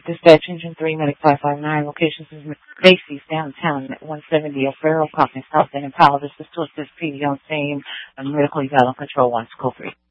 Dispatch Engine 3, Medic 559. Locations is Macy's downtown at 170 O'Farrell, Coffin, South End, and Powell. This is to assist PD on scene. Medical eval on control 1, School 3.